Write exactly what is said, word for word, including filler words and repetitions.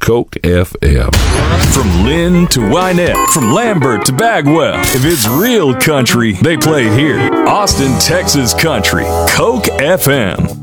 Coke F M. From Lynn to Wynette, from Lambert to Bagwell. If it's real country, they play here. Austin, Texas country. Coke F M.